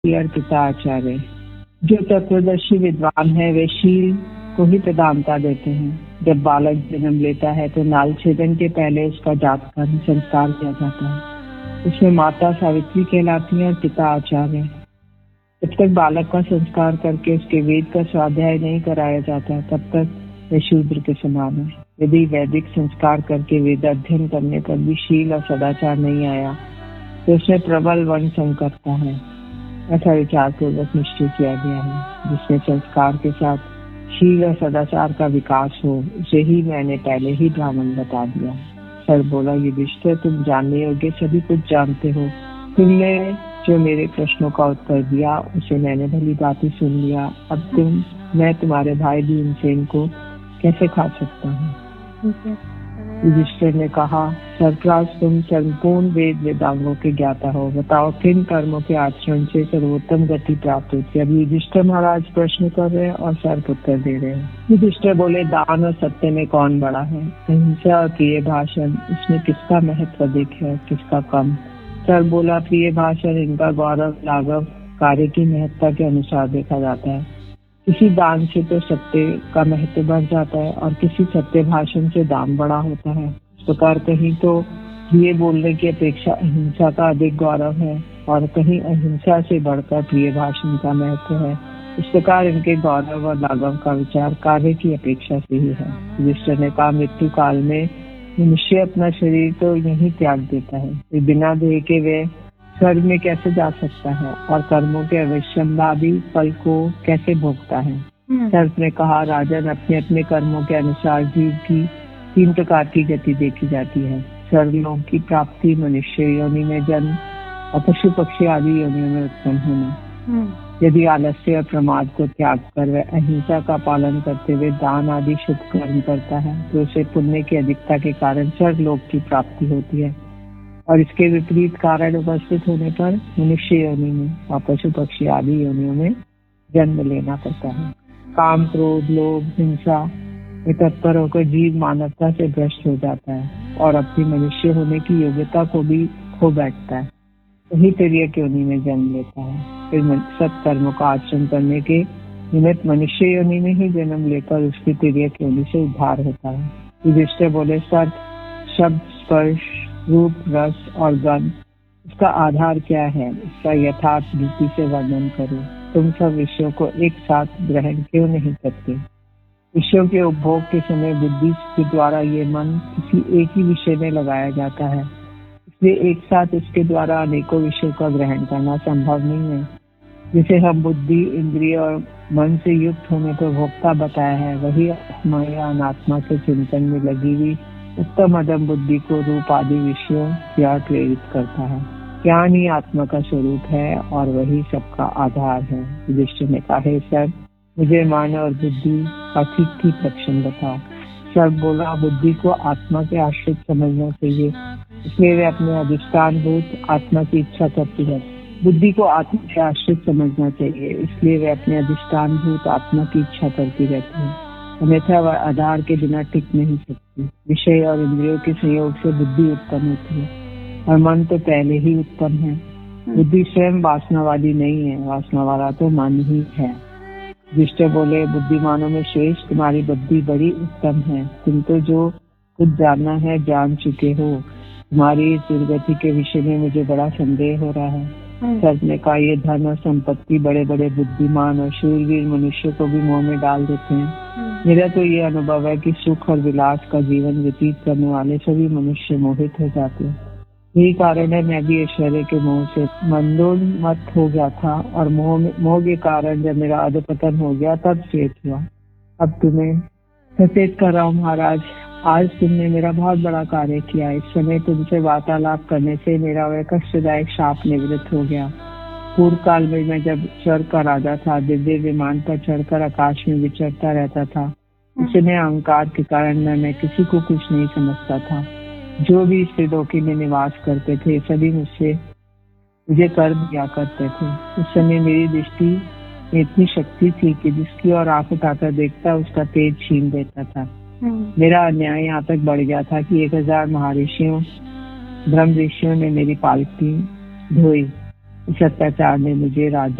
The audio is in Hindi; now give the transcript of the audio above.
पिता आचार्य। जो तत्वदर्शी विद्वान है वे शील को ही प्रधानता देते हैं। जब बालक जन्म लेता है तो नाल छेदन के पहले उसका जात कर्म संस्कार किया जाता है। उसमें माता सावित्री कहलाती है और पिता आचार्य। जब तक बालक का संस्कार करके उसके वेद का स्वाध्याय नहीं कराया जाता तब तक वह शूद्र के समान है। यदि वैदिक संस्कार करके वेद अध्ययन करने पर भी शील और सदाचार नहीं आया तो उसमें प्रबल वर्ण संकटता है। ऐसा विचार पूर्वक निश्चय किया गया है। जिसमें संस्कार के साथ शील और सदाचार का विकास हो उसे ही मैंने पहले ही ब्राह्मण बता दिया। सर बोला, युधिष्ठिर, तुम जानने योग्य सभी कुछ जानते हो। तुमने जो मेरे प्रश्नों का उत्तर दिया उसे मैंने भली भांति सुन लिया। अब मैं तुम्हारे भाई भीमसेन को कैसे खा सकता हूँ? युधिष्ठिर ने कहा, सरप्राज, तुम संपूर्ण वेद वेदांगों के ज्ञाता हो। बताओ किन कर्मों के आचरण से सर्वोत्तम गति प्राप्त होती है? अब युधिष्ठिर महाराज प्रश्न कर रहे हैं और सर्प उत्तर दे रहे हैं। युधिष्ठिर बोले, दान और सत्य में कौन बड़ा है? अहिंसा और प्रिय भाषण, इसमें किसका महत्व अधिक है, किसका कम? सर्प बोला, प्रिय भाषण, इनका गौरव लाघव कार्य की महत्ता के अनुसार देखा जाता है। किसी दान से तो सत्य का महत्व बढ़ जाता है और किसी सत्य भाषण से दान बड़ा होता है। इस प्रकार कहीं तो प्रिय बोलने की अपेक्षा अहिंसा का अधिक गौरव है और कहीं अहिंसा से बढ़कर प्रिय भाषण का महत्व है। इस प्रकार इनके गौरव और लाघव का विचार कार्य की अपेक्षा से ही है। युधिष्ठिर ने कहा, मृत्यु काल में मनुष्य अपना शरीर तो यहीं त्याग देता है, बिना देह के वे स्वर्ग में कैसे जा सकता है और कर्मों के अवश्यम्भावी फल को कैसे भोगता है? सर्प ने कहा, राजन, अपने अपने कर्मों के अनुसार जीव की 3 प्रकार की गति देखी जाती है। स्वर्गलोक की प्राप्ति, मनुष्य योनि में जन्म और पशु पक्षी आदि योनियों में उत्पन्न होना। यदि आलस्य और प्रमाद को त्याग कर वह अहिंसा का पालन करते हुए दान आदि शुभ कर्म करता है तो उसे पुण्य की अधिकता के कारण स्वर्गलोक की प्राप्ति होती है और इसके विपरीत कारण उपस्थित होने पर मनुष्य योनि में और पशु पक्षी आदि योनियों में जन्म लेना पड़ता है। काम, क्रोध, लोभ, हिंसा में तत्पर होकर जीव मानवता से भ्रष्ट हो जाता है और अपनी मनुष्य होने की योग्यता को भी खो बैठता है। वही तिर्यक योनि में जन्म लेता है। फिर सत्कर्मों का आचरण करने के निमित्त मनुष्य योनि में ही जन्म लेकर उसकी तिर्यक योनि से उद्धार होता है। युधिष्ठिर बोले, सत, शब्द, स्पर्श, रूप, रस और गंध, इसका आधार क्या है? इसका यथार्थ रीति से वर्णन करो। तुम सब विषयों को एक साथ ग्रहण क्यों नहीं करते? विषयों के उपभोग के समय बुद्धि के द्वारा ये मन किसी एक ही विषय में लगाया जाता है, इसलिए एक साथ इसके द्वारा अनेकों विषयों का ग्रहण करना संभव नहीं है। जिसे हम बुद्धि, इंद्रिय और मन से युक्त होने पर भोक्ता बताया है, वही आत्मा या अनात्मा के चिंतन में लगी हुई उत्तम अदम बुद्धि को रूप आदि विषयों की ओर प्रेरित करता है। ज्ञान ही आत्मा का स्वरूप है और वही सबका आधार है। युधिष्ठिर ने कहा, हे सर, मुझे मन और बुद्धि का ठीक लक्षण बताओ। सर बोला, बुद्धि को आत्मा के आश्रित समझना चाहिए, इसलिए वे अपने अधिष्ठान भूत आत्मा की इच्छा करती है। बुद्धि को आत्मा के आश्रित समझना चाहिए, इसलिए वे अपने अधिष्ठान भूत आत्मा की इच्छा करती रहती है, अन्यथा वह आधार के बिना टिक नहीं सकती। विषय और इंद्रियों के संयोग से बुद्धि उत्पन्न होती है और मन तो पहले ही उत्पन्न है। बुद्धि स्वयं वासना वाली नहीं है, वासना वाला तो मन ही है। युधिष्ठिर बोले, बुद्धिमानों में श्रेष्ठ, तुम्हारी बुद्धि बड़ी उत्तम है। तुम तो जो कुछ जानना है जान चुके हो। तुम्हारी इस दुर्गति के विषय में मुझे बड़ा संदेह हो रहा है। सर्प ने कहा, ये धन और संपत्ति बड़े बड़े बुद्धिमान और शूरवीर मनुष्य को भी मोह में डाल देते हैं। मेरा तो ये अनुभव है कि सुख और विलास का जीवन व्यतीत करने वाले सभी मनुष्य मोहित हो जाते हैं। यही कारण है मैं भी ऐश्वर्य के मोह से मंदोन्मत्त हो गया था और मोह के कारण जब मेरा अधपतन हो गया तब चेत हुआ। अब तुम्हें सचेत कर रहा हूँ महाराज, आज तुमने मेरा बहुत बड़ा कार्य किया। इस समय तुमसे वार्तालाप करने से मेरा वह कष्टदायक शाप निवृत्त हो गया। पूर्व काल में मैं जब स्वर्ग का राजा था, दिव्य विमान पर चढ़कर आकाश में विचरता रहता था। उस समय अहंकार के कारण मैं किसी को कुछ नहीं समझता था। जो भी इस त्रिलोकी में निवास करते थे सभी मुझे कर्म दिया करते थे। उस समय मेरी दृष्टि में इतनी शक्ति थी कि जिसकी ओर आंख उठाकर देखता उसका तेज छीन देता था। मेरा अन्याय यहाँ तक बढ़ गया था कि 1000 महर्षियों, ब्रह्म ऋषियों ने मेरी पालकी धोई इस अत्याचार ने मुझे राज्य